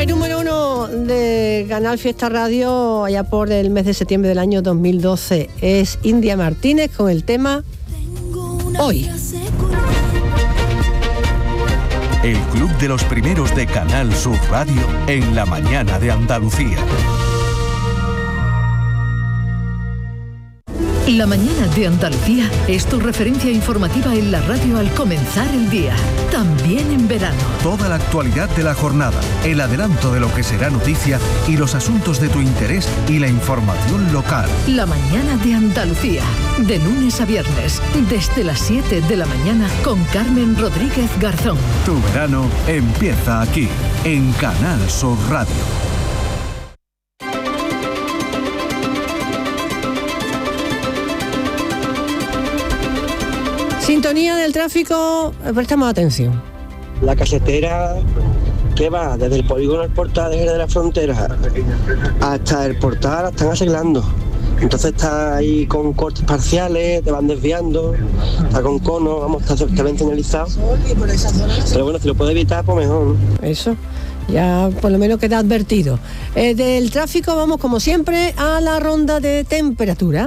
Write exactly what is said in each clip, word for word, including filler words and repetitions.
hay número uno de Canal Fiesta Radio allá por el mes de septiembre del año dos mil doce. Es India Martínez con el tema Hoy. El club de los primeros de Canal Sur Radio en la mañana de Andalucía. La mañana de Andalucía es tu referencia informativa en la radio al comenzar el día, también en verano. Toda la actualidad de la jornada, el adelanto de lo que será noticia y los asuntos de tu interés y la información local. La mañana de Andalucía, de lunes a viernes, desde las siete de la mañana con Carmen Rodríguez Garzón. Tu verano empieza aquí, en Canal Sur Radio. Sintonía del tráfico, prestamos atención. La casetera que va desde el polígono del Portal de la Frontera hasta el Portal la están arreglando. Entonces está ahí con cortes parciales, te van desviando, está con conos, vamos, está, está bien señalizado. Pero bueno, si lo puede evitar, pues mejor, ¿no? Eso, ya por lo menos queda advertido. Eh, del tráfico vamos como siempre a la ronda de temperatura.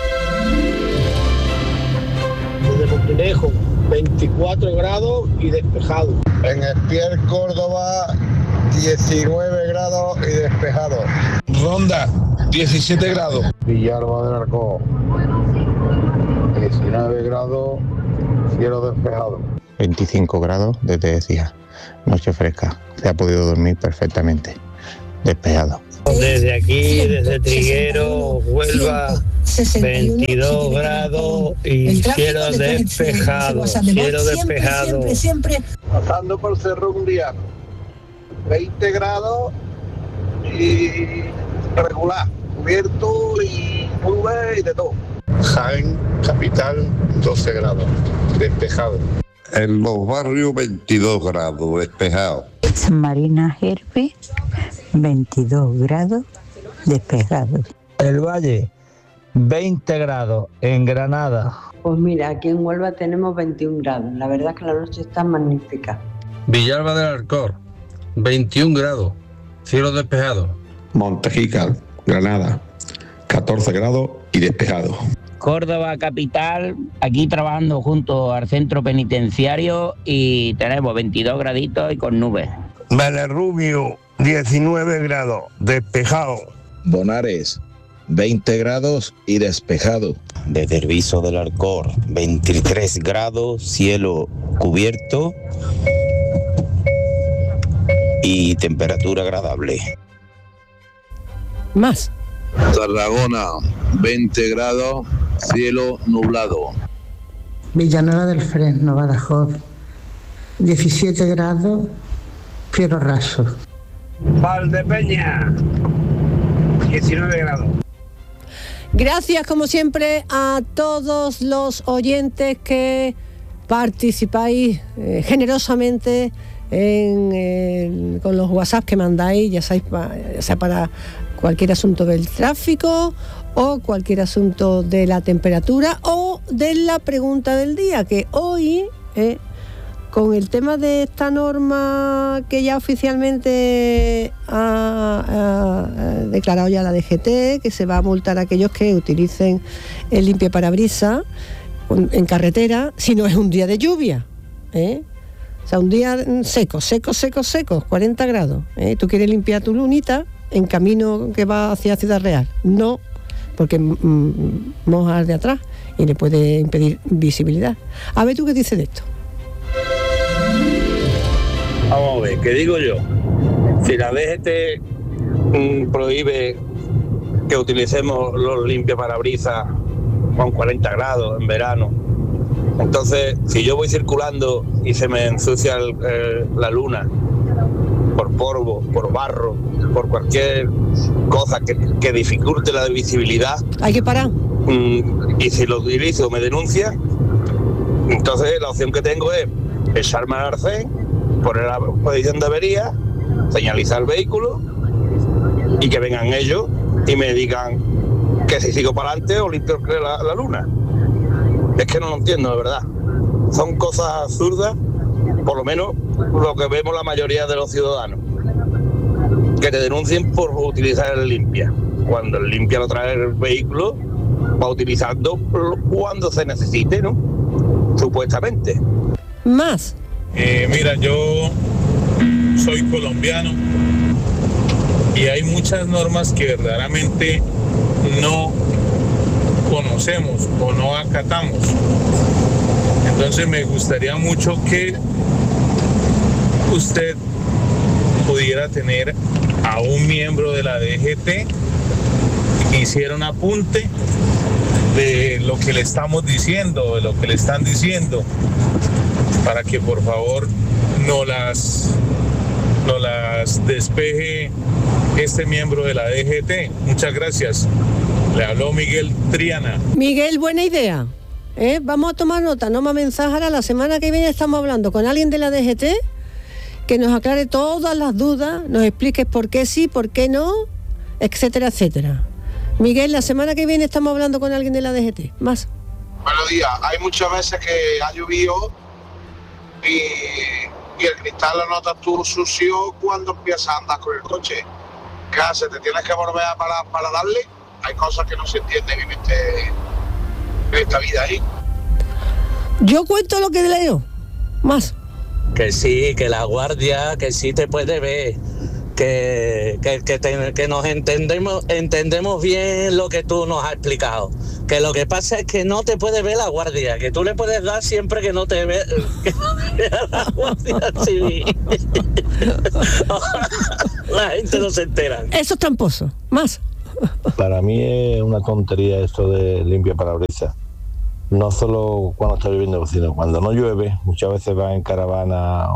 Montinejo, veinticuatro grados y despejado. En Espiel, Córdoba, diecinueve grados y despejado. Ronda, diecisiete grados. Villalba del Arcó, diecinueve grados, cielo despejado. veinticinco grados desde decía, noche fresca, se ha podido dormir perfectamente, despejado. Desde aquí, desde Triguero, Huelva, veintidós grados y cielo despejado, cielo despejado. Pasando por Cerro Mundiano, veinte grados y regular, cubierto y nubes y de todo. Jaén, capital, doce grados, despejado. En los barrios, veintidós grados, despejado. Marina Gerpe, veintidós grados, despejado. El Valle, veinte grados, en Granada. Pues mira, aquí en Huelva tenemos veintiún grados. La verdad es que la noche está magnífica. Villalba del Arcor, veintiún grados, cielo despejado. Montejica, Granada, catorce grados y despejado. Córdoba capital, aquí trabajando junto al centro penitenciario y tenemos veintidós graditos y con nubes. Belerrubio, diecinueve grados, despejado. Bonares, veinte grados y despejado. Desde el Viso del Arcor, veintitrés grados, cielo cubierto y temperatura agradable. Más. Tarragona, veinte grados, cielo nublado. Villanueva del Fresno, Badajoz, diecisiete grados, cielo raso. Valdepeña, diecinueve grados. Gracias, como siempre, a todos los oyentes que participáis eh, generosamente en, eh, con los WhatsApp que mandáis, ya sabéis, ya sea para cualquier asunto del tráfico o cualquier asunto de la temperatura o de la pregunta del día, que hoy, eh, con el tema de esta norma que ya oficialmente ha, ha, ha declarado ya la D G T, que se va a multar a aquellos que utilicen el limpiaparabrisas en carretera si no es un día de lluvia, ¿eh? O sea, un día seco, seco, seco, seco, cuarenta grados, ¿eh? Tú quieres limpiar tu lunita en camino que va hacia Ciudad Real, no, porque mm, moja de atrás y le puede impedir visibilidad. A ver, ¿tú qué dices de esto? Vamos a ver, ¿qué digo yo? Si la D G T mm, prohíbe que utilicemos los limpiaparabrisas con cuarenta grados en verano, entonces si yo voy circulando y se me ensucia el, eh, la luna por polvo, por barro, por cualquier cosa que, que dificulte la visibilidad, hay que parar. Mm, y si lo utilizo me denuncia, entonces la opción que tengo es echarme al arcén, poner la posición de avería, señalizar el vehículo y que vengan ellos y me digan que si sigo para adelante o limpio la, la luna. Es que no lo entiendo, de verdad. Son cosas absurdas, por lo menos lo que vemos la mayoría de los ciudadanos. que te denuncien por utilizar el limpia. Cuando el limpia lo trae el vehículo, va utilizando cuando se necesite, ¿no? Supuestamente. Más. Eh, mira, yo soy colombiano y hay muchas normas que verdaderamente no conocemos o no acatamos. Entonces me gustaría mucho que usted pudiera tener a un miembro de la D G T que hiciera un apunte de lo que le estamos diciendo, de lo que le están diciendo, para que por favor no las, no las despeje este miembro de la D G T. Muchas gracias. Le habló Miguel Triana. Miguel, buena idea. ¿Eh? Vamos a tomar nota, no más mensajes. Ahora la semana que viene estamos hablando con alguien de la D G T que nos aclare todas las dudas, nos explique por qué sí, por qué no, etcétera, etcétera. Miguel, la semana que viene estamos hablando con alguien de la D G T. Más. Buenos días. Hay muchas veces que ha llovido y, y el cristal lo notas tú sucio cuando empiezas a andar con el coche. ¿Qué haces? ¿Te tienes que volver a parar para darle? Hay cosas que no se entienden en, este, en esta vida ahí. Yo cuento lo que leo. Más. Que sí, que la guardia, que sí te puede ver, que, que, que, te, que nos entendemos entendemos bien lo que tú nos has explicado. Que lo que pasa es que no te puede ver la guardia, que tú le puedes dar siempre que no te ve, que no vea la guardia civil. La gente no se entera. Eso es tramposo. Más. Para mí es una tontería esto de limpia parabrisas. No solo cuando está lloviendo, sino cuando no llueve. Muchas veces vas en caravana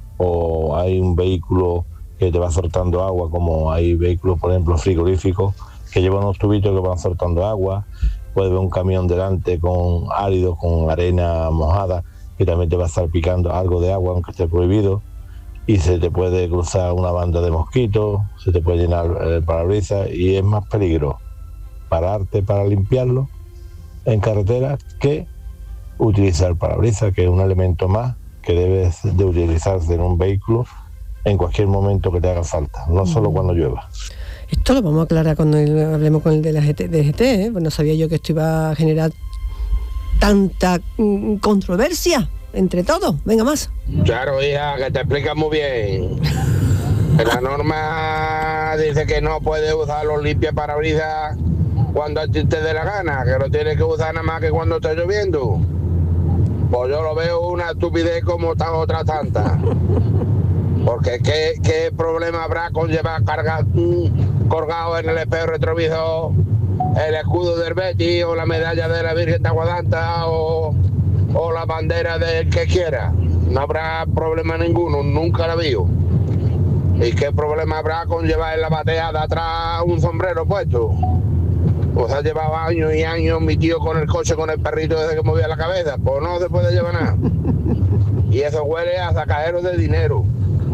o hay un vehículo que te va soltando agua, como hay vehículos, por ejemplo, frigoríficos, que llevan unos tubitos que van soltando agua. Puedes ver un camión delante con árido, con arena mojada, que también te va salpicando algo de agua, aunque esté prohibido. Y se te puede cruzar una banda de mosquitos, se te puede llenar el parabrisas y es más peligro pararte para limpiarlo en carretera que utilizar el parabrisas, que es un elemento más que debes de utilizarse en un vehículo en cualquier momento que te haga falta, no solo cuando llueva. Esto lo vamos a aclarar cuando hablemos con el de la D G T, ¿eh? Pues no sabía yo que esto iba a generar tanta mm, controversia entre todos. Venga, más. Claro, hija, que te explicas muy bien. La norma dice que no puedes usar los limpiaparabrisas cuando a ti te dé la gana, que lo tienes que usar nada más que cuando está lloviendo. Pues yo lo veo una estupidez como tan otras tantas. Porque ¿qué, qué problema habrá con llevar carga, colgado en el espejo retrovisor el escudo del Betis o la medalla de la Virgen de Aguadanta o, o la bandera del que quiera? No habrá problema ninguno, nunca la vi. ¿Y qué problema habrá con llevar en la batea de atrás un sombrero puesto? Pues ha llevado años y años mi tío con el coche, con el perrito desde que movía la cabeza. Pues no se puede llevar nada. Y eso huele a sacadero de dinero.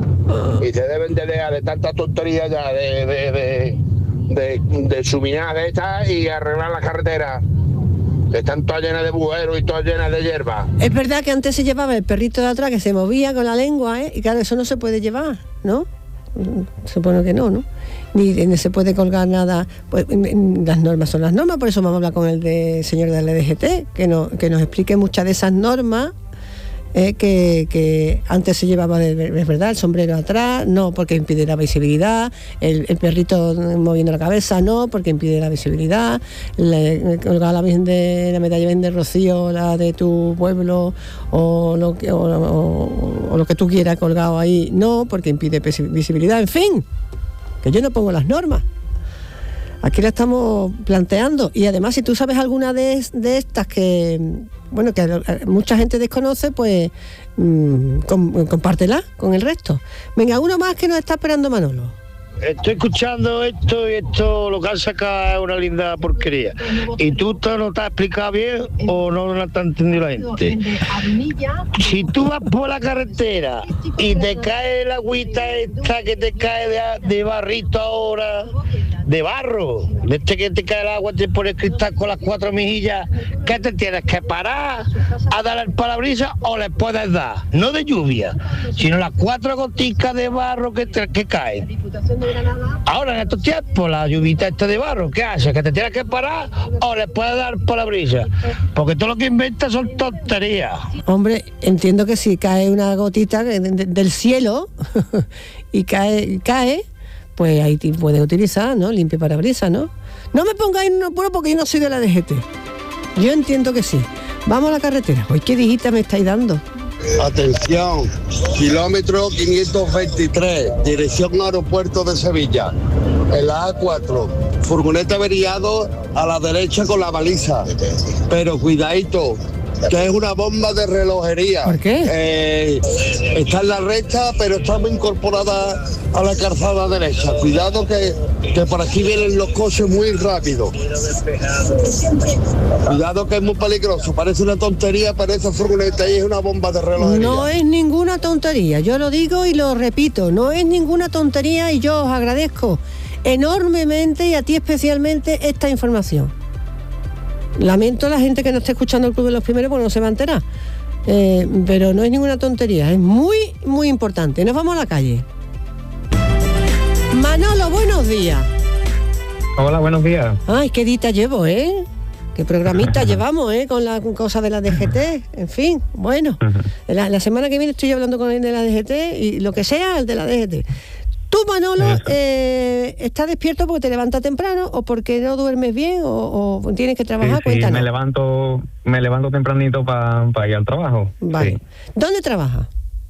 Y se deben de dejar de tanta tontería ya de, de, de, de, de suminar de estas y arreglar las carreteras. Que están todas llenas de bujeros y todas llenas de hierba. Es verdad que antes se llevaba el perrito de atrás que se movía con la lengua, ¿eh? Y claro, eso no se puede llevar, ¿no? Supongo que no, ¿no? Ni, ni se puede colgar nada. Pues las normas son las normas, por eso vamos a hablar con el de, señor de la D G T, que, no, que nos explique muchas de esas normas. Eh, que, que antes se llevaba, de, es verdad, el sombrero atrás, no, porque impide la visibilidad, el, el perrito moviendo la cabeza, no, porque impide la visibilidad, le, colgar la Virgen de la medalla de Rocío, la de tu pueblo, o lo que, o, o, o lo que tú quieras colgado ahí, no, porque impide visibilidad, en fin, que yo no pongo las normas. Aquí la estamos planteando y además si tú sabes alguna de, de estas que, bueno, que mucha gente desconoce, pues mmm, com, compártela con el resto. Venga, uno más que nos está esperando Manolo. Estoy escuchando esto y esto, lo que han sacado es una linda porquería. ¿Y tú te lo te has explicado bien o no lo está entendiendo la gente? Si tú vas por la carretera y te cae la agüita esta que te cae de, de barrito ahora, de barro, de este que te cae el agua, te pones cristal con las cuatro mejillas, ¿qué te tienes que parar a dar el parabrisas o le puedes dar? No de lluvia, sino las cuatro goticas de barro que, te, que caen. Ahora en estos tiempos, la lluvita esta de barro, ¿qué hace? ¿Que te tienes que parar o le puedes dar parabrisas? Porque todo lo que inventas son tonterías. Hombre, entiendo que si cae una gotita de, de, del cielo y cae, cae, pues ahí te puedes utilizar, ¿no? Limpia parabrisas, ¿no? No me pongáis en un apuro porque yo no soy de la D G T. Yo entiendo que sí. Vamos a la carretera. Hoy qué dijita me estáis dando. Atención, kilómetro quinientos veintitrés, dirección aeropuerto de Sevilla, en la A cuatro, furgoneta averiado a la derecha con la baliza, pero cuidadito, que es una bomba de relojería. ¿Por qué? Eh, está en la recta, pero está muy incorporada a la calzada derecha. Cuidado que, que por aquí vienen los coches muy rápido. Cuidado que es muy peligroso. Parece una tontería, pero esa furgoneta ahí es una bomba de relojería. No es ninguna tontería, yo lo digo y lo repito, no es ninguna tontería y yo os agradezco enormemente y a ti especialmente esta información. Lamento a la gente que no esté escuchando el Club de los Primeros porque no se va a enterar. Eh, pero no es ninguna tontería, es muy, muy importante. Nos vamos a la calle. Manolo, buenos días. Hola, buenos días. Ay, qué dita llevo, ¿eh? Qué programita llevamos, ¿eh? Con la cosa de la D G T. En fin, bueno. La, la semana que viene estoy hablando con el de la D G T y lo que sea, el de la D G T. ¿Tú, Manolo, eh, estás despierto porque te levantas temprano o porque no duermes bien o, o tienes que trabajar? Sí, sí, Cuéntanos. me levanto, me levanto tempranito para pa ir al trabajo. Vale. Sí. ¿Dónde trabajas?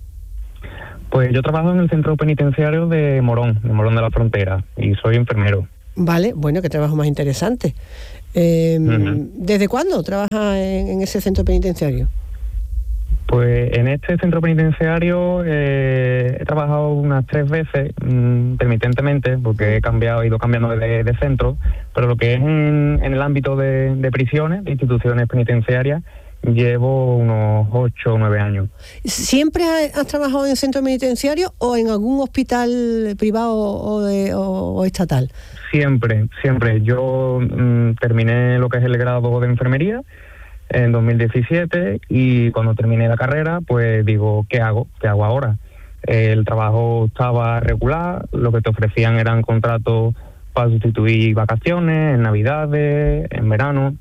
Pues yo trabajo en el centro penitenciario de Morón, de Morón de la Frontera, y soy enfermero. Vale, bueno, qué trabajo más interesante. Eh, uh-huh. ¿Desde cuándo trabajas en, en ese centro penitenciario? Pues en este centro penitenciario eh, he trabajado unas tres veces, mmm, intermitentemente, porque he cambiado, he ido cambiando de, de centro, pero lo que es en, en el ámbito de, de prisiones, de instituciones penitenciarias, llevo unos ocho o nueve años. ¿Siempre has trabajado en el centro penitenciario o en algún hospital privado o, de, o, o estatal? Siempre, siempre. Yo mmm, terminé lo que es el grado de enfermería en dos mil diecisiete y cuando terminé la carrera, pues digo, ¿qué hago? ¿Qué hago ahora? El trabajo estaba regular, lo que te ofrecían eran contratos para sustituir vacaciones, en Navidades, en verano.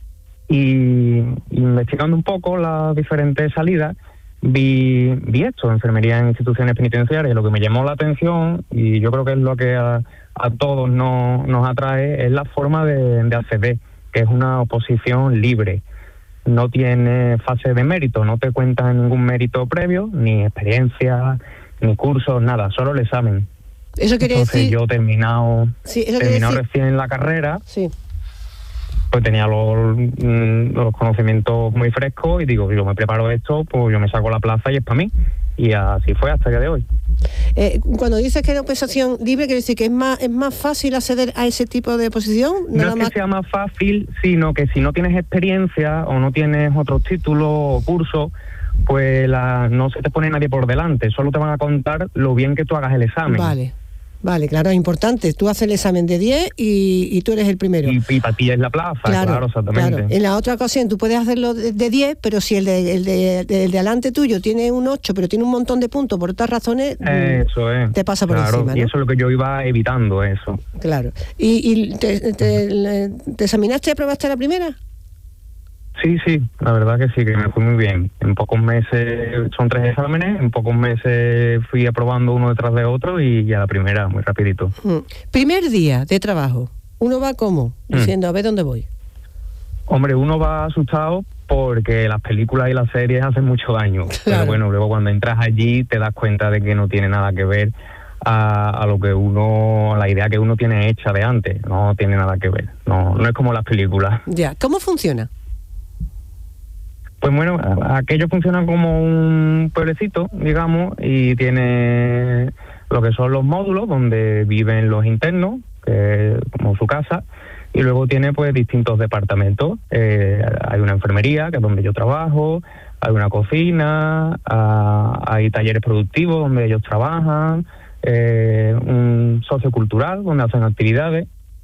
Y investigando un poco las diferentes salidas, vi, vi esto, enfermería en instituciones penitenciarias, y lo que me llamó la atención, y yo creo que es lo que a, a todos nos, nos atrae, es la forma de, de acceder, que es una oposición libre. No tiene fase de mérito, no te cuentan ningún mérito previo, ni experiencia, ni cursos, nada, solo el examen. Eso quiere Entonces, decir... yo terminado, sí, eso terminado decir... recién la carrera, sí. Pues tenía los, los conocimientos muy frescos y digo, yo me preparo esto, pues yo me saco la plaza y es para mí. Y así fue hasta el día de hoy. Eh, cuando dices que es una oposición libre, quiere decir que es más es más fácil acceder a ese tipo de posición. No es que más... sea más fácil, sino que si no tienes experiencia o no tienes otros títulos o cursos, pues la, no se te pone nadie por delante, solo te van a contar lo bien que tú hagas el examen. Vale. Vale, claro, es importante. Tú haces el examen de diez y, y tú eres el primero. Y, y para ti es la plaza, claro, claro exactamente. Claro. En la otra ocasión tú puedes hacerlo de, de diez, pero si el de, el, de, el de adelante tuyo tiene un ocho, pero tiene un montón de puntos por otras razones, eso es. Te pasa por claro, encima, ¿no? Y eso es lo que yo iba evitando, eso. Claro. ¿Y, y te, te, te examinaste y aprobaste la primera? Sí, sí, la verdad que sí, que me fue muy bien. En pocos meses, son tres exámenes, en pocos meses fui aprobando uno detrás de otro y ya la primera, muy rapidito. Mm. Primer día de trabajo, ¿uno va cómo? Diciendo, mm. a ver dónde voy. Hombre, uno va asustado porque las películas y las series hacen mucho daño. Claro. Pero bueno, luego cuando entras allí te das cuenta de que no tiene nada que ver a, a lo que uno, a la idea que uno tiene hecha de antes. No tiene nada que ver, no, no es como las películas. Ya, ¿cómo funciona? Pues bueno, aquello funciona como un pueblecito, digamos, y tiene lo que son los módulos donde viven los internos, que como su casa, y luego tiene pues distintos departamentos. Eh, hay una enfermería, que es donde yo trabajo, hay una cocina, a, hay talleres productivos donde ellos trabajan, eh, un sociocultural donde hacen actividades,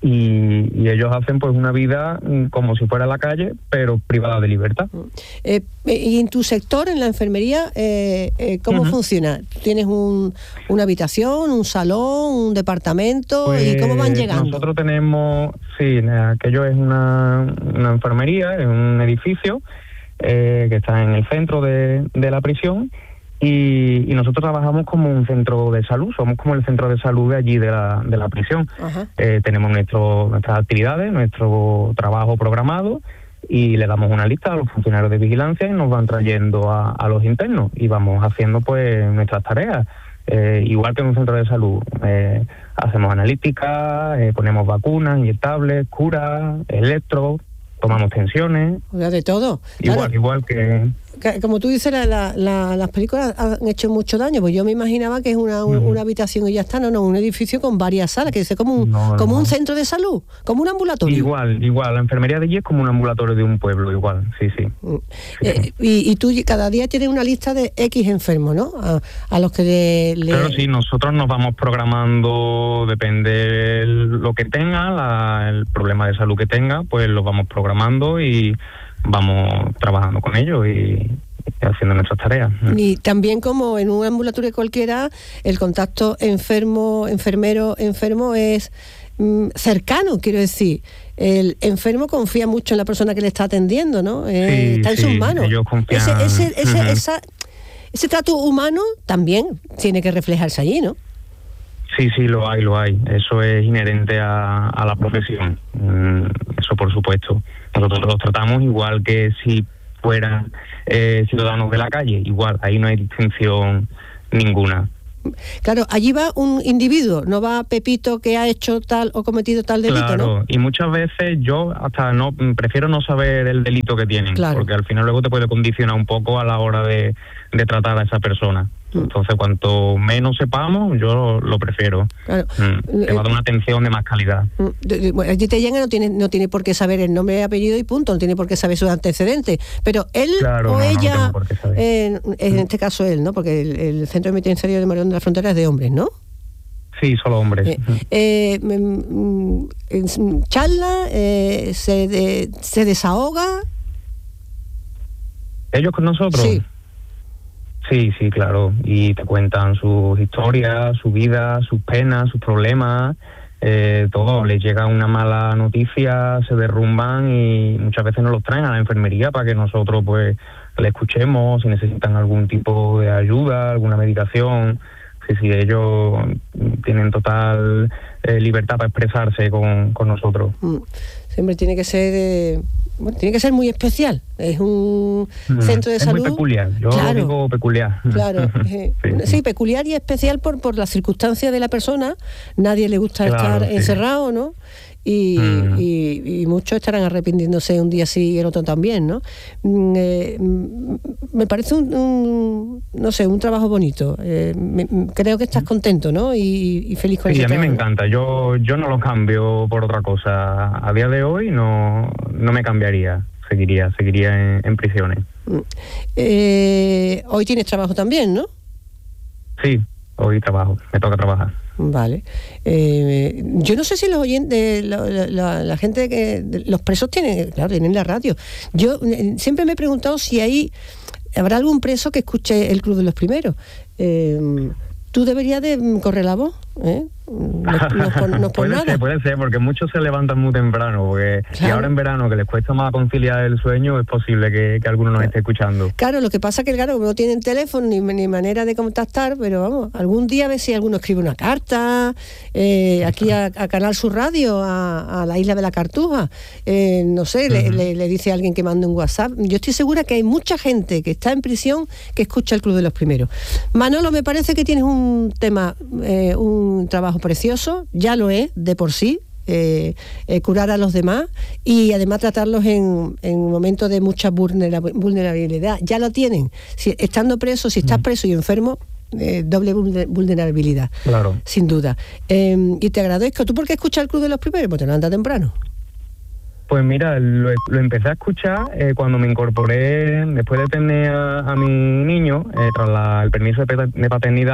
y, y ellos hacen pues una vida mm, como si fuera la calle, pero privada de libertad. Eh, y en tu sector, en la enfermería, eh, eh, ¿cómo uh-huh. funciona? ¿Tienes un, una habitación, un salón, un departamento? Pues, ¿y cómo van llegando? Nosotros tenemos, sí, aquello es una, una enfermería, es un edificio eh, que está en el centro de, de la prisión. Y, y nosotros trabajamos como un centro de salud, somos como el centro de salud de allí, de la, de la prisión. Eh, tenemos nuestro, nuestras actividades, nuestro trabajo programado, y le damos una lista a los funcionarios de vigilancia y nos van trayendo a, a los internos y vamos haciendo pues nuestras tareas. Eh, igual que en un centro de salud, eh, hacemos analítica, eh, ponemos vacunas, inyectables, curas, electro, tomamos tensiones. O sea, de todo. Igual, claro. igual que... Como tú dices, la, la, la, las películas han hecho mucho daño, pues yo me imaginaba que es una, un, una habitación y ya está, no, no, un edificio con varias salas, que es como un, no, como no. un centro de salud, como un ambulatorio. Igual, igual, la enfermería de allí es como un ambulatorio de un pueblo, igual, sí, sí. Eh, y, y tú cada día tienes una lista de X enfermos, ¿no? A, a los que le, le... Claro, sí, nosotros nos vamos programando, depende lo que tenga, la, el problema de salud que tenga, pues lo vamos programando y vamos trabajando con ellos y haciendo nuestras tareas. Y también, como en un ambulatorio cualquiera, el contacto enfermo, enfermero, enfermo es mm, cercano, quiero decir. El enfermo confía mucho en la persona que le está atendiendo, ¿no? Eh, sí, está en sí, sus manos. Ellos confían. Ese, ese, ese, uh-huh. esa, ese trato humano también tiene que reflejarse allí, ¿no? Sí, sí, lo hay, lo hay. Eso es inherente a, a la profesión. Mm, eso por supuesto. Nosotros los tratamos igual que si fueran eh, ciudadanos de la calle. Igual, ahí no hay distinción ninguna. Claro, allí va un individuo, no va Pepito que ha hecho tal o cometido tal delito, claro, ¿no? Y muchas veces yo hasta no prefiero no saber el delito que tienen, claro. Porque al final luego te puede condicionar un poco a la hora de, de tratar a esa persona. Entonces, cuanto menos sepamos, yo lo, lo prefiero. Claro. Mm, te va a dar una atención de más calidad. Bueno, allí te llega, no tiene, no tiene por qué saber el nombre y apellido y punto, no tiene por qué saber sus antecedentes. Pero él claro, o no, ella, no eh, en este caso él, ¿no? Porque el, el centro penitenciario de Morón de la Frontera es de hombres, ¿no? Sí, solo hombres. Eh, eh, mm, mm, charla, eh, se, de, se desahoga. ¿Ellos con nosotros? Sí. Sí, sí, claro, y te cuentan sus historias, su vida, sus penas, sus problemas, eh, todo. Les llega una mala noticia, se derrumban y muchas veces nos los traen a la enfermería para que nosotros pues le escuchemos, si necesitan algún tipo de ayuda, alguna medicación. Sí, sí, ellos tienen total eh, libertad para expresarse con, con nosotros. Mm. Siempre tiene que ser... Eh... Bueno, tiene que ser muy especial. Es un centro de es salud. Es muy peculiar. Yo claro, digo peculiar. Claro. sí, sí. sí, peculiar y especial por, por las circunstancias de la persona. Nadie le gusta claro, estar sí. encerrado, ¿no? Y, mm. y, y muchos estarán arrepintiéndose un día sí y el otro también, ¿no? Mm, eh, me parece un, un, no sé, un trabajo bonito. Eh, me, creo que estás contento, ¿no? Y, y feliz con sí, ese trabajo. Sí, a mí me encanta. Yo yo no lo cambio por otra cosa. A día de hoy no, no me cambiaría. Seguiría, seguiría en, en prisiones. Eh, hoy tienes trabajo también, ¿no? Sí, hoy trabajo. Me toca trabajar. Vale. Eh, yo no sé si los oyentes, la, la, la gente que los presos tienen, claro, tienen la radio. Yo eh, siempre me he preguntado si hay habrá algún preso que escuche el Club de los Primeros. Eh, tú deberías de correr la voz, ¿eh? No, no, por, no por puede nada. ser, puede ser, porque muchos se levantan muy temprano, porque claro. Y ahora en verano que les cuesta más conciliar el sueño, es posible que, que alguno nos claro. esté escuchando. Claro, lo que pasa es que claro, no tienen teléfono ni, ni manera de contactar, pero vamos, algún día a ver si alguno escribe una carta, eh, aquí a, a Canal Sur Radio, a, a la Isla de la Cartuja, eh, no sé, uh-huh. le, le, le dice a alguien que mande un WhatsApp. Yo estoy segura que hay mucha gente que está en prisión que escucha el Club de los Primeros. Manolo, me parece que tienes un tema, eh, un trabajo precioso, ya lo es de por sí, eh, eh, curar a los demás y además tratarlos en, en momentos de mucha vulnerabilidad. Ya lo tienen. Si, estando preso, si estás preso y enfermo, eh, doble vulnerabilidad. Claro. Sin duda. Eh, y te agradezco. ¿Tú por qué escuchas el Club de los Primeros? Pues te levantas temprano. Pues mira, lo, lo empecé a escuchar eh, cuando me incorporé, después de tener a, a mi niño, eh, tras la, el permiso de, de paternidad,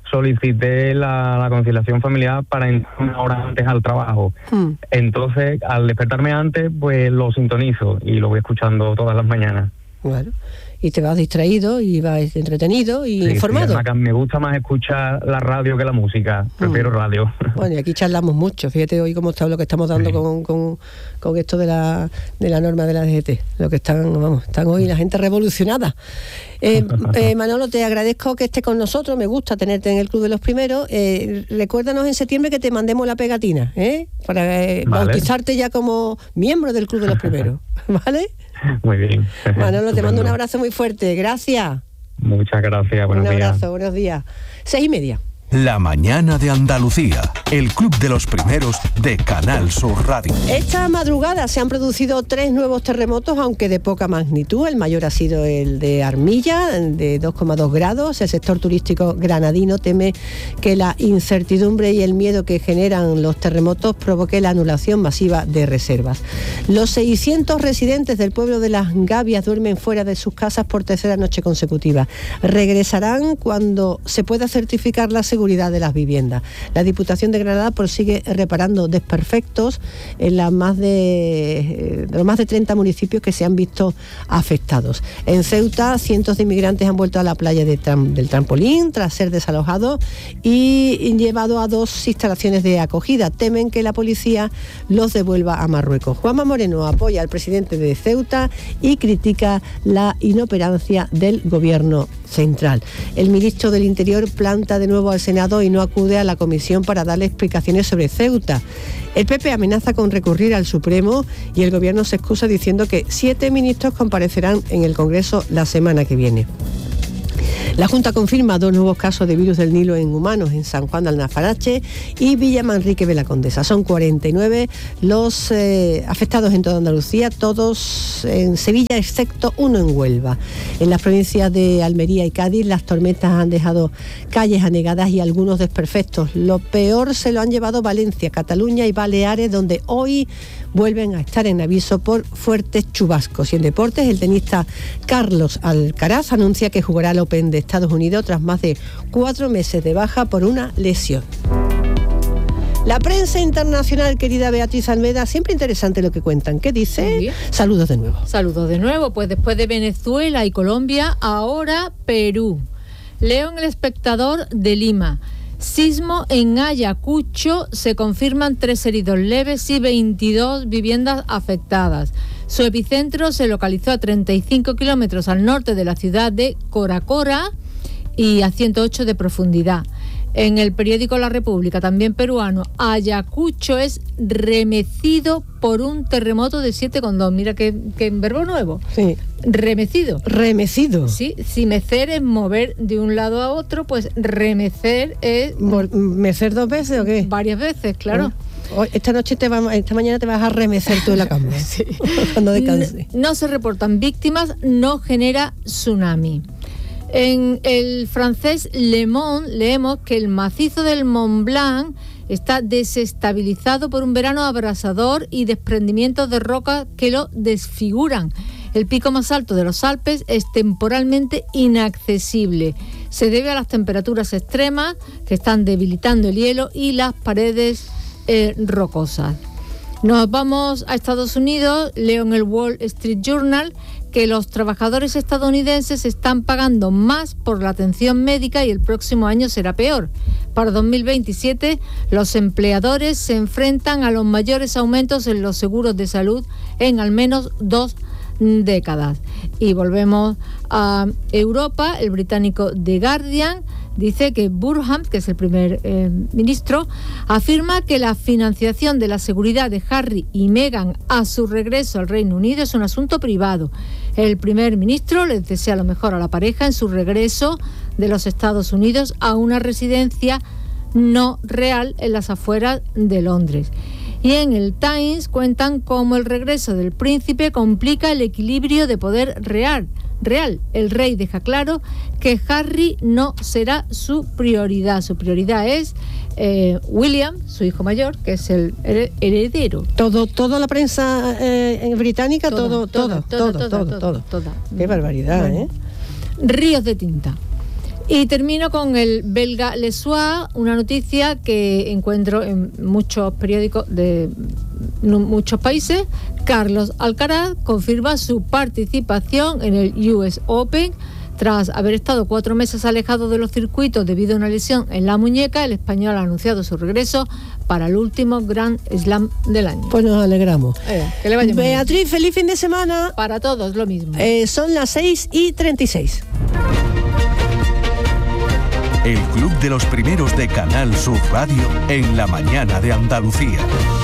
solicité la, la conciliación familiar para entrar una hora antes al trabajo. Mm. Entonces, al despertarme antes, pues lo sintonizo y lo voy escuchando todas las mañanas. Bueno, y te vas distraído y vas entretenido y sí, informado. Sí, me gusta más escuchar la radio que la música, prefiero mm. radio. Bueno, y aquí charlamos mucho, fíjate hoy cómo está lo que estamos dando sí. con, con, con esto de la, de la norma de la D G T, lo que están, vamos, están hoy la gente revolucionada. Eh, eh, Manolo, te agradezco que estés con nosotros, me gusta tenerte en el Club de los Primeros. Eh, recuérdanos en septiembre que te mandemos la pegatina, ¿eh? Para eh, vale. bautizarte ya como miembro del Club de los Primeros, ¿vale? Muy bien. Manolo, te mando un abrazo muy fuerte, gracias. Muchas gracias, buenos días. Un abrazo, días. buenos días. Seis y media. La mañana de Andalucía, el Club de los Primeros de Canal Sur Radio. Esta madrugada se han producido tres nuevos terremotos, aunque de poca magnitud. El mayor ha sido el de Armilla, de dos coma dos grados. El sector turístico granadino teme que la incertidumbre y el miedo que generan los terremotos provoque la anulación masiva de reservas. Los seiscientos residentes del pueblo de Las Gavias duermen fuera de sus casas por tercera noche consecutiva. Regresarán cuando se pueda certificar la seguridad seguridad de las viviendas. La Diputación de Granada prosigue reparando desperfectos en las más de, de los más de treinta municipios que se han visto afectados. En Ceuta, cientos de inmigrantes han vuelto a la playa de tram, del Trampolín tras ser desalojados y llevado a dos instalaciones de acogida. Temen que la policía los devuelva a Marruecos. Juanma Moreno apoya al presidente de Ceuta y critica la inoperancia del gobierno central. El ministro del Interior planta de nuevo al Senado y no acude a la comisión para darle explicaciones sobre Ceuta. El P P amenaza con recurrir al Supremo y el gobierno se excusa diciendo que siete ministros comparecerán en el Congreso la semana que viene. La Junta confirma dos nuevos casos de virus del Nilo en humanos en San Juan de Alnafarache y Villa Manrique de la Condesa. Son cuarenta y nueve los eh, afectados en toda Andalucía, todos en Sevilla excepto uno en Huelva. En las provincias de Almería y Cádiz las tormentas han dejado calles anegadas y algunos desperfectos. Lo peor se lo han llevado Valencia, Cataluña y Baleares, donde hoy vuelven a estar en aviso por fuertes chubascos. Y en deportes, el tenista Carlos Alcaraz anuncia que jugará el Open de Estados Unidos tras más de cuatro meses de baja por una lesión. La prensa internacional, querida Beatriz Almeda, siempre interesante lo que cuentan. ¿Qué dice? Saludos de nuevo. Saludos de nuevo. Pues después de Venezuela y Colombia, ahora Perú. Leo en El Espectador de Lima. Sismo en Ayacucho, se confirman tres heridos leves y veintidós viviendas afectadas. Su epicentro se localizó a treinta y cinco kilómetros al norte de la ciudad de Coracora y a ciento ocho de profundidad. En el periódico La República, también peruano, Ayacucho es remecido por un terremoto de siete coma dos. Mira qué, qué verbo nuevo. Sí. Remecido. Remecido. Sí, si mecer es mover de un lado a otro, pues remecer es... ¿Mecer dos veces o qué? Varias veces, claro. Hoy, esta noche te va, esta mañana te vas a remecer tú en la cama. Sí. Cuando descanses. No, no se reportan víctimas, no genera tsunami. En el francés Le Monde leemos que el macizo del Mont Blanc está desestabilizado por un verano abrasador y desprendimientos de rocas que lo desfiguran. El pico más alto de los Alpes es temporalmente inaccesible. Se debe a las temperaturas extremas que están debilitando el hielo y las paredes eh, rocosas. Nos vamos a Estados Unidos. Leo en el Wall Street Journal que los trabajadores estadounidenses están pagando más por la atención médica y el próximo año será peor. Para dos mil veintisiete, los empleadores se enfrentan a los mayores aumentos en los seguros de salud en al menos dos décadas. Y volvemos a Europa. El británico The Guardian dice que Burham, que es el primer eh, ministro, afirma que la financiación de la seguridad de Harry y Meghan a su regreso al Reino Unido es un asunto privado. El primer ministro les desea lo mejor a la pareja en su regreso de los Estados Unidos a una residencia no real en las afueras de Londres. Y en el Times cuentan cómo el regreso del príncipe complica el equilibrio de poder real. Real. El rey deja claro que Harry no será su prioridad. Su prioridad es eh, William, su hijo mayor, que es el heredero. Todo, toda la prensa eh, británica, todo, todo, todo, todo, todo, todo, todo. Qué barbaridad, ¿eh? Ríos de tinta. Y termino con el belga Le Soir, una noticia que encuentro en muchos periódicos de muchos países. Carlos Alcaraz confirma su participación en el U S Open. Tras haber estado cuatro meses alejado de los circuitos debido a una lesión en la muñeca, el español ha anunciado su regreso para el último Grand Slam del año. Pues nos alegramos. Eh, que le vaya muy bien. Beatriz, feliz fin de semana. Para todos, lo mismo. Eh, son las seis y treinta y seis. El Club de los Primeros de Canal Sur Radio en la mañana de Andalucía.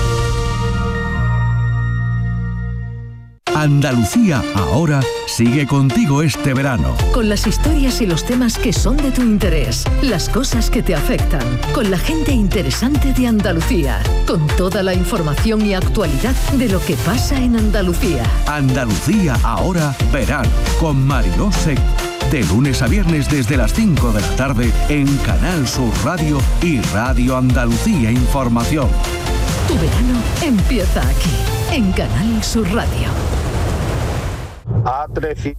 Andalucía ahora sigue contigo este verano. Con las historias y los temas que son de tu interés, las cosas que te afectan, con la gente interesante de Andalucía, con toda la información y actualidad de lo que pasa en Andalucía. Andalucía ahora verano con Mariló Seco. De lunes a viernes desde las cinco de la tarde en Canal Sur Radio y Radio Andalucía Información. Tu verano empieza aquí, en Canal Sur Radio. A trescientos.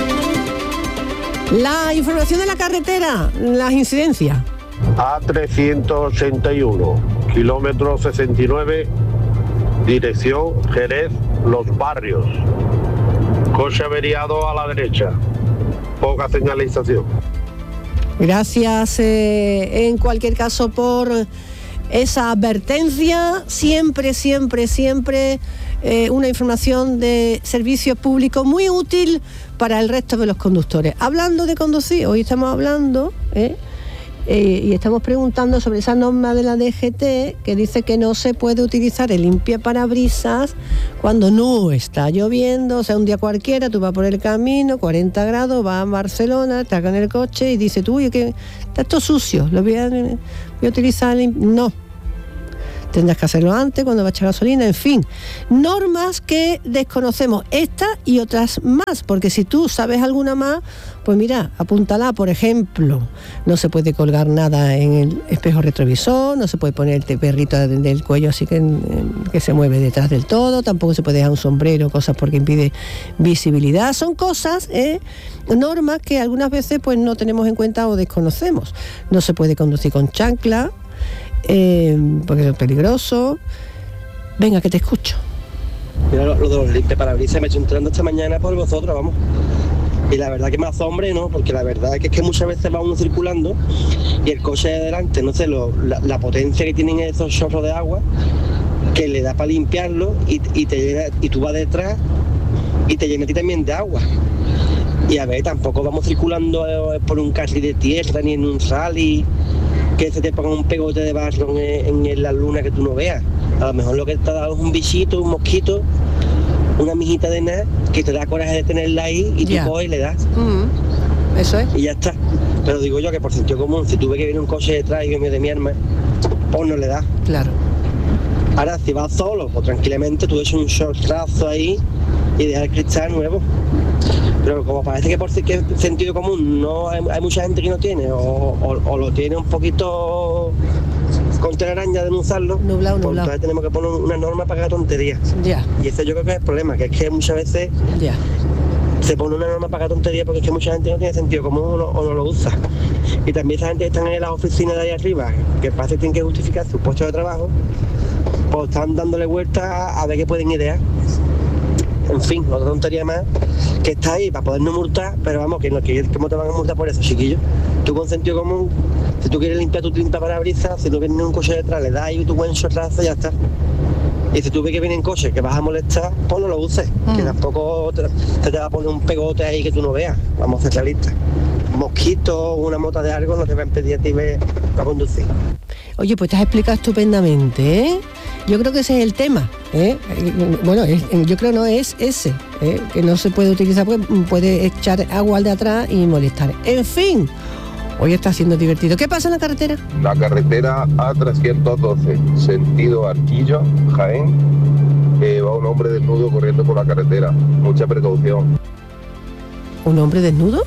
La información de la carretera, las incidencias. A trescientos ochenta y uno, kilómetro sesenta y nueve, dirección Jerez, Los Barrios. Coche averiado a la derecha. Poca señalización. Gracias eh, en cualquier caso por esa advertencia. Siempre, siempre, siempre eh, una información de servicio público muy útil para el resto de los conductores. Hablando de conducir, hoy estamos hablando eh, eh, y estamos preguntando sobre esa norma de la D G T que dice que no se puede utilizar el limpiaparabrisas cuando no está lloviendo. O sea, un día cualquiera tú vas por el camino, cuarenta grados, vas a Barcelona, estás en el coche y dices tú, oye, que está esto sucio, lo voy a, voy a utilizar el... No, tendrás que hacerlo antes, cuando va a echar gasolina, en fin. Normas que desconocemos, esta y otras más, porque si tú sabes alguna más, pues mira, apúntala. Por ejemplo, no se puede colgar nada en el espejo retrovisor, no se puede poner el perrito del cuello así que, que se mueve detrás del todo, tampoco se puede dejar un sombrero, cosas porque impide visibilidad. Son cosas, ¿eh? normas que algunas veces pues no tenemos en cuenta o desconocemos. No se puede conducir con chancla, Eh, porque es peligroso. Venga, que te escucho. Mira, lo, lo de los limpiaparabrisas me estoy entrando esta mañana por vosotros, vamos. Y la verdad que me asombra, ¿no? Porque la verdad es que, es que muchas veces va uno circulando y el coche de delante, no sé, lo, la, la potencia que tienen esos chorros de agua, que le da para limpiarlo y, y te llena, y tú vas detrás y te llena a ti también de agua. Y a ver, tampoco vamos circulando por un carril de tierra ni en un rally que se te ponga un pegote de barro en, en la luna que tú no veas. A lo mejor lo que te ha dado es un bichito, un mosquito, una mijita de nada que te da coraje de tenerla ahí y Ya. tú coges y le das. Mm, eso es. Y ya está. Pero digo yo que por sentido común, si tú ves que viene un coche detrás y yo me de mi arma, pues no le das. Claro. Ahora, si vas solo, pues tranquilamente tú echas un shortazo ahí y dejas el cristal nuevo. Pero como parece que por que sentido común no hay, hay mucha gente que no tiene o, o, o lo tiene un poquito con telaraña de no usarlo, nublado, pues nublado. entonces tenemos que poner una norma para que haga tonterías. Ya. Y ese yo creo que es el problema, que es que muchas veces ya. se pone una norma para que haga tonterías porque es que mucha gente no tiene sentido común o no, o no lo usa. Y también esa gente que están en las oficinas de ahí arriba, que parece que tienen que justificar su puesto de trabajo, pues están dándole vueltas a, a ver qué pueden idear. En fin, otra tontería más que está ahí para podernos multar, pero vamos, que no, que ¿cómo te van a multar por eso, chiquillo? Tú con sentido común, si tú quieres limpiar tu limpiaparabrisas, si no viene un coche detrás, le das ahí tu buen chorrazo y ya está. Y si tú ves que viene en coche que vas a molestar, pues no lo uses, mm. que tampoco te, te, te va a poner un pegote ahí que tú no veas, vamos a ser realistas. Un mosquito, una mota de algo no te va a impedir a ti ver para conducir. Oye, pues te has explicado estupendamente, ¿eh? Yo creo que ese es el tema, ¿eh? Bueno, es, yo creo no es ese, ¿eh? Que no se puede utilizar porque puede echar agua al de atrás y molestar. En fin, hoy está siendo divertido. ¿Qué pasa en la carretera? La carretera A trescientos doce, sentido Arquillo, Jaén, eh, va un hombre desnudo corriendo por la carretera. Mucha precaución. ¿Un hombre desnudo?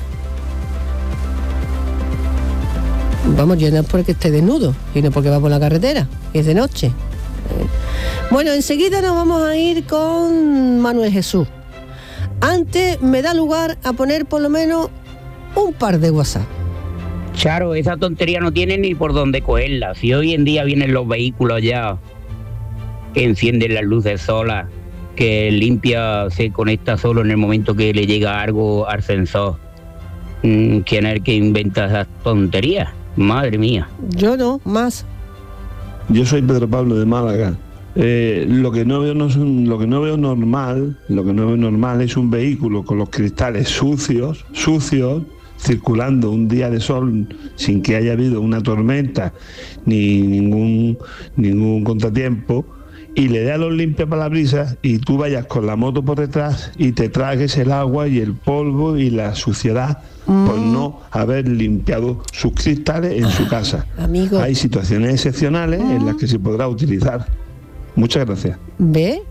Vamos, yo no es porque esté desnudo, sino porque va por la carretera, y es de noche. Bueno, enseguida nos vamos a ir con Manuel Jesús. Antes me da lugar a poner por lo menos un par de WhatsApp. Charo, esa tontería no tiene ni por dónde cogerla. Si hoy en día vienen los vehículos ya que encienden las luces solas, que limpia, se conecta solo en el momento que le llega algo al sensor. ¿Quién es el que inventa esas tonterías? Madre mía. Yo no, más. Yo soy Pedro Pablo de Málaga. Eh, lo que no veo no es un, lo que no veo normal, lo que no veo normal es un vehículo con los cristales sucios, sucios, circulando un día de sol sin que haya habido una tormenta ni ningún ningún contratiempo, y le dé a los limpiaparabrisas y tú vayas con la moto por detrás y te tragues el agua y el polvo y la suciedad mm. por no haber limpiado sus cristales en su casa. Amigo. Hay situaciones excepcionales mm. en las que se podrá utilizar. Muchas gracias. ¿Ve?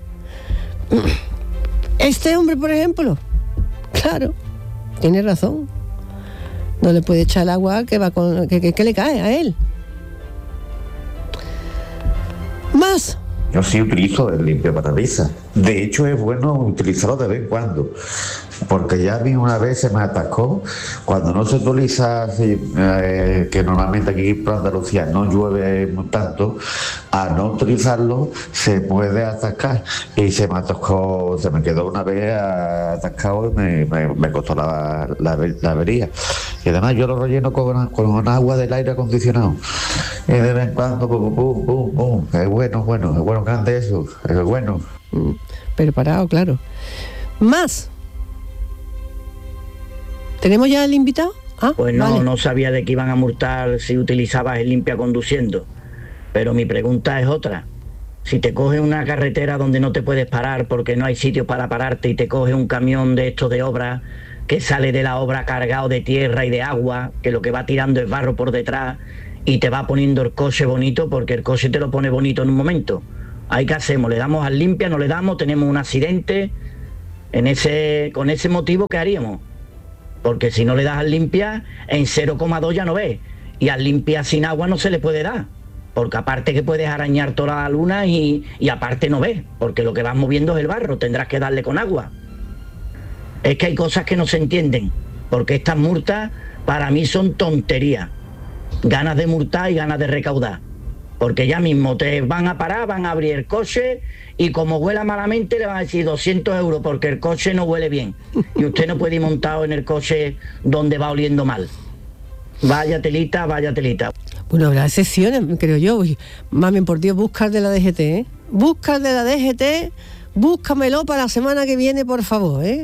Este hombre, por ejemplo, claro, tiene razón. No le puede echar el agua que va con que, que, que le cae a él. Más. Yo sí utilizo el limpiaparabrisas. De hecho, es bueno utilizarlo de vez en cuando, porque ya a mí una vez se me atascó, cuando no se utiliza, así, eh, que normalmente aquí por Andalucía no llueve tanto, a no utilizarlo se puede atascar, y se me atascó, se me quedó una vez atascado y me, me, me costó la, la, la avería. Y además yo lo relleno con, con agua del aire acondicionado. Y de vez en cuando, pum, pum, pum, pum. Es bueno, bueno, es bueno, grande eso, es bueno. Mm, preparado, claro. Más. ¿Tenemos ya el invitado? Ah, pues no, vale. No sabía de que iban a multar si utilizabas el limpia conduciendo. Pero mi pregunta es otra. Si te coge una carretera donde no te puedes parar porque no hay sitio para pararte y te coge un camión de estos de obra que sale de la obra cargado de tierra y de agua, que lo que va tirando es barro por detrás y te va poniendo el coche bonito, porque el coche te lo pone bonito en un momento. ¿Ahí qué hacemos? ¿Le damos al limpia? ¿No le damos? ¿Tenemos un accidente? En ese, con ese motivo, ¿qué haríamos? Porque si no le das al limpia, en cero coma dos ya no ves. Y al limpia sin agua no se le puede dar. Porque aparte que puedes arañar toda la luna y, y aparte no ves. Porque lo que vas moviendo es el barro, tendrás que darle con agua. Es que hay cosas que no se entienden. Porque estas multas para mí son tonterías. Ganas de multar y ganas de recaudar. Porque ya mismo te van a parar, van a abrir el coche y como huela malamente le van a decir doscientos euros porque el coche no huele bien. Y usted no puede ir montado en el coche donde va oliendo mal. Vaya telita, vaya telita. Bueno, habrá excepciones, creo yo. Uy, mami, por Dios, busca el de la D G T, ¿eh? Busca el de la D G T, búscamelo para la semana que viene, por favor, ¿eh?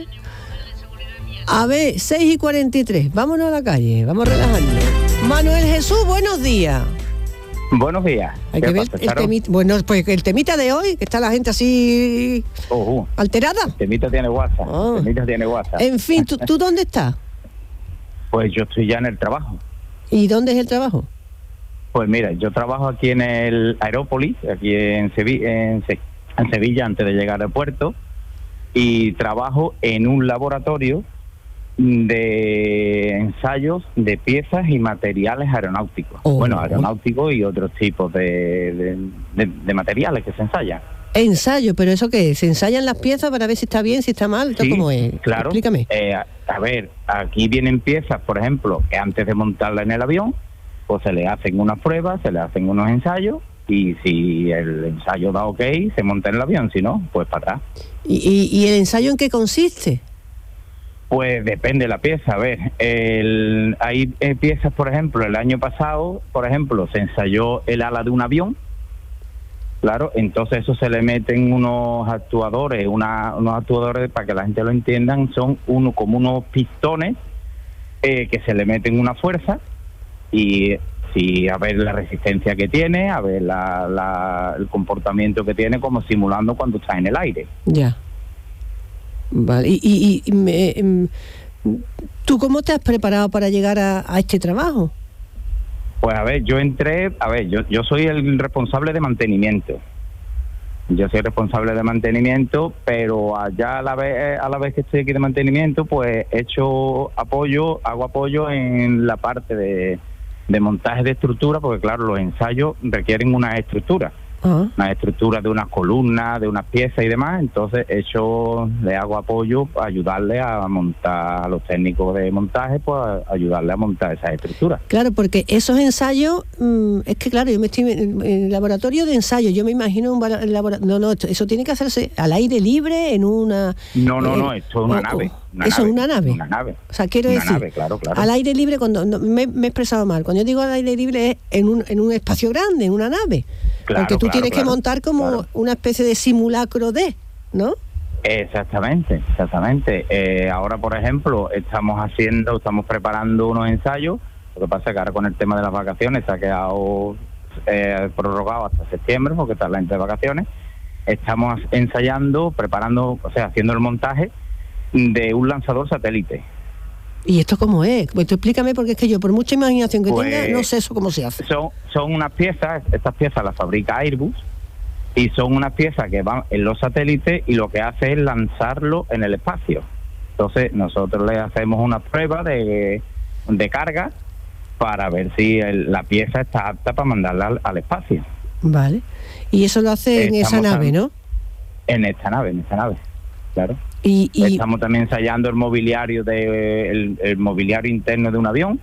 A ver, seis y cuarenta y tres, vámonos a la calle, vamos a relajarnos. Manuel Jesús, buenos días. Buenos días. Hay que ver el temita, bueno, pues el temita de hoy, que está la gente así uh, uh. alterada. El temita tiene WhatsApp. Oh. El temita tiene WhatsApp. En fin, ¿tú, ¿tú dónde estás? Pues yo estoy ya en el trabajo. ¿Y dónde es el trabajo? Pues mira, yo trabajo aquí en el Aerópolis, aquí en Sevilla, en, Se- en Sevilla antes de llegar al puerto, y trabajo en un laboratorio de ensayos de piezas y materiales aeronáuticos. Oh. Bueno, aeronáuticos y otros tipos de, de, de, de materiales que se ensayan. Ensayo, pero ¿eso qué es? ¿Se ensayan las piezas para ver si está bien, si está mal? Sí, ¿Cómo es? Claro. Explícame. Eh, a, a ver, aquí vienen piezas, por ejemplo, que antes de montarla en el avión, pues se le hacen unas pruebas, se le hacen unos ensayos, y si el ensayo da ok, se monta en el avión, si no, pues para atrás. ¿Y, y, y el ensayo en qué consiste? Pues depende de la pieza. A ver, el, hay eh, piezas, por ejemplo, el año pasado, por ejemplo, se ensayó el ala de un avión. Claro, entonces eso se le meten unos actuadores, una, unos actuadores, para que la gente lo entiendan, son uno como unos pistones eh, que se le meten una fuerza y si a ver la resistencia que tiene, a ver la, la, el comportamiento que tiene, como simulando cuando está en el aire. Ya. Vale, y, y, y me, ¿tú cómo te has preparado para llegar a, a este trabajo? Pues a ver, yo entré, a ver, yo, yo soy el responsable de mantenimiento. Yo soy responsable de mantenimiento, pero allá a la vez, a la vez que estoy aquí de mantenimiento, pues he hecho apoyo, hago apoyo en la parte de, de montaje de estructura, porque claro, los ensayos requieren una estructura. uh-huh. unas estructuras de unas columnas, de unas piezas y demás. Entonces yo le hago apoyo para ayudarle a montar, a los técnicos de montaje, pues a ayudarle a montar esas estructuras. Claro, porque esos ensayos, mmm, es que claro, yo me estoy en el laboratorio de ensayo, yo me imagino un laboratorio, no, no, eso tiene que hacerse al aire libre en una... No, no, eh, no, esto es una oh, nave. Una eso nave, es una nave. Una nave. O sea, quiero una decir, nave, claro, claro. al aire libre, cuando no, me, me he expresado mal, cuando yo digo al aire libre es en un, en un espacio grande, en una nave. Claro, porque tú claro, tienes claro, que montar como claro. una especie de simulacro de, ¿no? Exactamente, exactamente. Eh, ahora, por ejemplo, estamos haciendo, estamos preparando unos ensayos. Lo que pasa es que ahora con el tema de las vacaciones se ha quedado eh, prorrogado hasta septiembre, porque está la gente de vacaciones. Estamos ensayando, preparando, o sea, haciendo el montaje de un lanzador satélite. ¿Y esto cómo es? Pues tú explícame, porque es que yo, por mucha imaginación que pues, tenga, no sé eso cómo se hace. Son, son unas piezas, estas piezas las fabrica Airbus, y son unas piezas que van en los satélites y lo que hace es lanzarlo en el espacio. Entonces nosotros le hacemos una prueba de, de carga para ver si el, la pieza está apta para mandarla al, al espacio. Vale. Y eso lo hace en Estamos esa nave, en, ¿no? En esta nave, en esta nave, claro. Y, y... Estamos también ensayando el mobiliario de el, el mobiliario interno de un avión,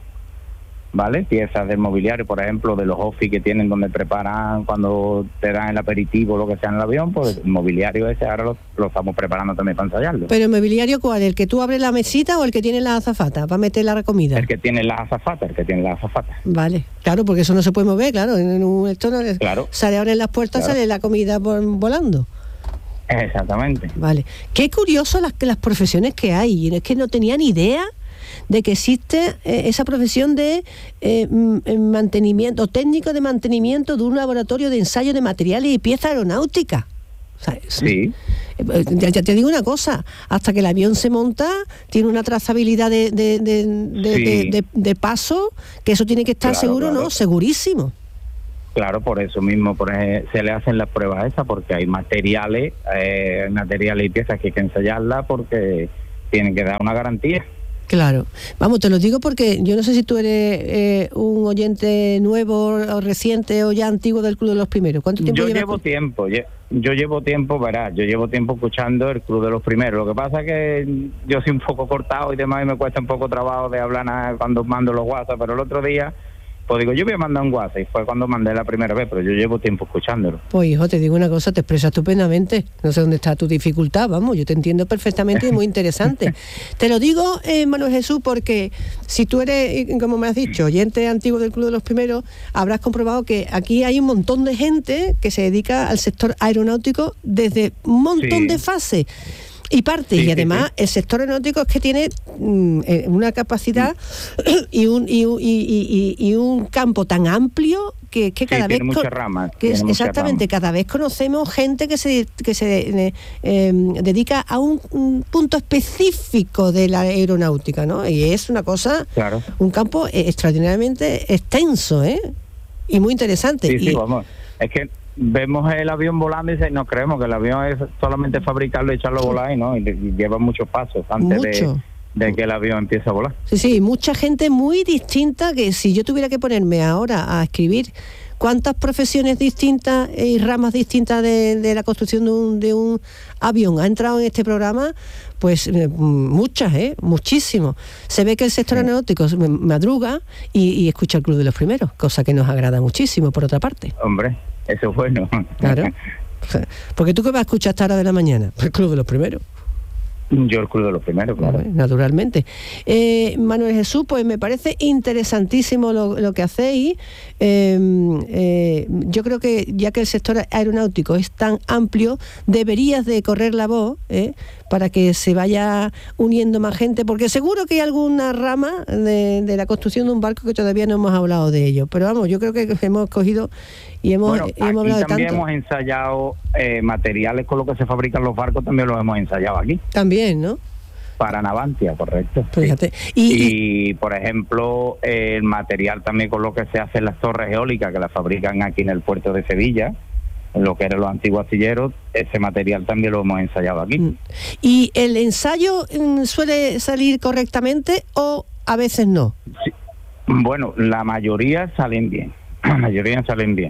¿vale? Piezas del mobiliario, por ejemplo, de los office que tienen donde preparan cuando te dan el aperitivo o lo que sea en el avión, pues el mobiliario ese ahora lo, lo estamos preparando también para ensayarlo. ¿Pero el mobiliario cuál? ¿El que tú abres la mesita o el que tiene la azafata para meter la comida? El que tiene las azafatas, el que tiene las azafatas. Vale, claro, porque eso no se puede mover, claro. En un, esto no, claro. Sale ahora en las puertas, claro. Sale la comida por, volando. Exactamente. Vale. Qué curioso las, las profesiones que hay. Es que no tenía ni idea de que existe eh, esa profesión de eh, mantenimiento, técnico de mantenimiento de un laboratorio de ensayo de materiales y piezas aeronáuticas. O sea, sí. Eh, ya, ya te digo una cosa, hasta que el avión se monta, tiene una trazabilidad de, de, de, de, sí. de, de, de paso, que eso tiene que estar claro, seguro, claro. ¿no? Segurísimo. Claro, por eso mismo por ejemplo, se le hacen las pruebas esas, porque hay materiales, eh, materiales y piezas que hay que ensayarlas porque tienen que dar una garantía. Claro. Vamos, te lo digo porque yo no sé si tú eres eh, un oyente nuevo o reciente o ya antiguo del Club de los Primeros. ¿Cuánto tiempo Yo llevas? llevo tiempo, yo, yo llevo tiempo, verás, yo llevo tiempo escuchando el Club de los Primeros. Lo que pasa es que yo soy un poco cortado y demás y me cuesta un poco trabajo de hablar nada cuando mando los WhatsApp, pero el otro día... Pues digo, yo voy a mandar un WhatsApp y fue cuando mandé la primera vez, pero yo llevo tiempo escuchándolo. Pues hijo, te digo una cosa, te expresas estupendamente. No sé dónde está tu dificultad, vamos, yo te entiendo perfectamente y muy interesante. Te lo digo, eh, Manuel Jesús, porque si tú eres, como me has dicho, oyente antiguo del Club de los Primeros, habrás comprobado que aquí hay un montón de gente que se dedica al sector aeronáutico desde un montón sí. de fases. Y partes, sí, y además sí, sí. el sector aeronáutico es que tiene mm, una capacidad mm. y, un, y, y, y, y un campo tan amplio que, que cada sí, vez... Tiene muchas ramas. Que es, exactamente, ramas. Cada vez conocemos gente que se, que se eh, eh, dedica a un, un punto específico de la aeronáutica, ¿no? Y es una cosa, claro. un campo extraordinariamente extenso, ¿eh? Y muy interesante. Sí, y, sí, vamos. Es que vemos el avión volando y no creemos que el avión es solamente fabricarlo y echarlo a volar, ¿no? Y, y lleva muchos pasos antes Mucho. de, de que el avión empiece a volar. Sí, sí, mucha gente muy distinta, que si yo tuviera que ponerme ahora a escribir cuántas profesiones distintas y ramas distintas de, de la construcción de un, de un avión ha entrado en este programa, pues eh, muchas, ¿eh? Muchísimo. Se ve que el sector sí. aeronáutico madruga y, y escucha el Club de los Primeros, cosa que nos agrada muchísimo, por otra parte. Hombre, eso es bueno. Claro. Porque tú qué vas a escuchar hasta hora de la mañana, el Club de los Primeros. Yo el Club de los Primeros, claro. Naturalmente. Eh, Manuel Jesús, pues me parece interesantísimo lo, lo que hacéis. Eh, eh, yo creo que ya que el sector aeronáutico es tan amplio, deberías de correr la voz, ¿eh? para que se vaya uniendo más gente, porque seguro que hay alguna rama de, de la construcción de un barco que todavía no hemos hablado de ello. Pero vamos, yo creo que hemos cogido y hemos, bueno, y hemos hablado de tanto. También hemos ensayado eh, materiales con los que se fabrican los barcos, también los hemos ensayado aquí. También, ¿no? Para Navantia, correcto. Fíjate. Sí. Y, y, y, por ejemplo, eh, el material también con lo que se hacen las torres eólicas, que las fabrican aquí en el puerto de Sevilla, en lo que eran los antiguos astilleros, ese material también lo hemos ensayado aquí. ¿Y el ensayo suele salir correctamente o a veces no? Sí. Bueno, la mayoría salen bien, la mayoría salen bien.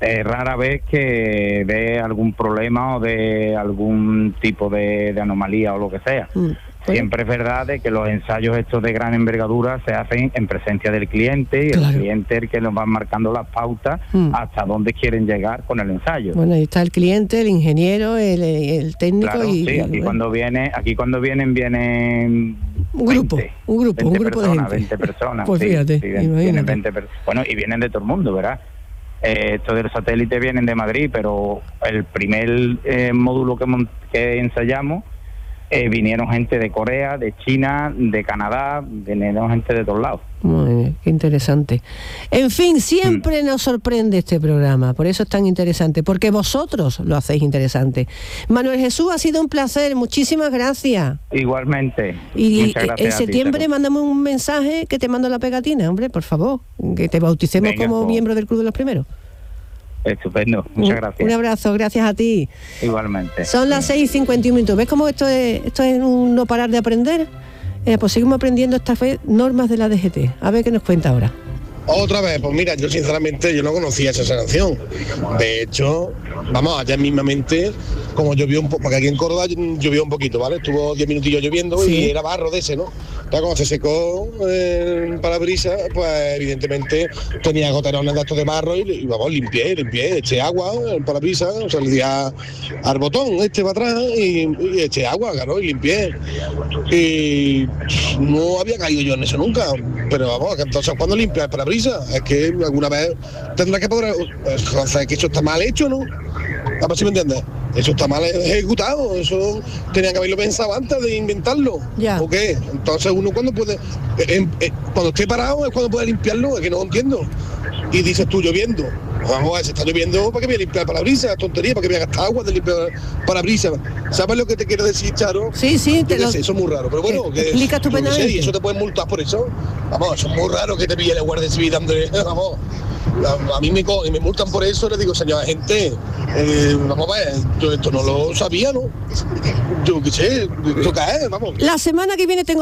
es rara vez que ve algún problema o de algún tipo de, de anomalía o lo que sea. Mm. Siempre es verdad de que los ensayos estos de gran envergadura se hacen en presencia del cliente y claro. el cliente es el que nos va marcando las pautas mm. hasta dónde quieren llegar con el ensayo. Bueno, ahí está el cliente, el ingeniero, el, el técnico claro, y... sí, aquí bueno. cuando viene, aquí cuando vienen, vienen... Un grupo, veinte, un grupo, un grupo personas, de gente. veinte personas. Pues sí, fíjate, sí, vienen, vienen veinte per- bueno, y vienen de todo el mundo, ¿verdad? Eh, estos del satélite vienen de Madrid, pero el primer eh, módulo que, mon- que ensayamos Eh, vinieron gente de Corea, de China, de Canadá, vinieron gente de todos lados. Muy bien, qué interesante. En fin, siempre mm. nos sorprende este programa, por eso es tan interesante, porque vosotros lo hacéis interesante. Manuel Jesús, ha sido un placer, muchísimas gracias. Igualmente. Y en septiembre mándame un mensaje que te mando la pegatina, hombre, por favor, que te bauticemos Venga, como pues. miembro del Club de los Primeros. Estupendo, muchas gracias. Un abrazo, gracias a ti. Igualmente. Son las seis y cincuenta y un minutos. ¿Ves cómo esto es, esto es un no parar de aprender? Eh, pues seguimos aprendiendo estas normas de la D G T. A ver qué nos cuenta ahora. Otra vez, pues mira, yo sinceramente yo no conocía esa sanción. De hecho, vamos, allá mismamente, como llovió un poco, porque aquí en Córdoba llovió un poquito, ¿vale? Estuvo diez minutillos lloviendo sí. y era barro de ese, ¿no? Entonces cuando se secó el parabrisas, pues evidentemente tenía goterones de estos de barro y, y vamos, limpié, limpié, eché agua el parabrisas, o sea, le di a, al botón este para atrás y, y eché agua, claro, y limpié. Y no había caído yo en eso nunca, pero vamos, entonces cuando limpia el parabrisas, es que alguna vez tendrá que poder, o sea, que eso está mal hecho, ¿no? A ver si me entiendes. Eso está mal ejecutado, eso tenía que haberlo pensado antes de inventarlo. Ya. ¿O qué? Entonces uno cuando puede, eh, eh, cuando esté parado es cuando puede limpiarlo, es que no lo entiendo. Y dices tú lloviendo. Vamos a ver, si está lloviendo, ¿para qué voy a limpiar parabrisas? Tontería, ¿para qué voy a gastar agua de limpiar parabrisas? ¿Sabes lo que te quiero decir, Charo? Sí, sí, te lo... Eso es muy raro, pero bueno, que explica estupendamente. Y eso te pueden multar por eso. Vamos, eso es muy raro que te pille la Guardia Civil dándole, vamos. A, a mí me, y me multan por eso, le digo, señora gente, eh, vamos a ver, yo esto no lo sabía, ¿no? Yo qué sé, ¿esto qué es? Vamos. La semana que viene tengo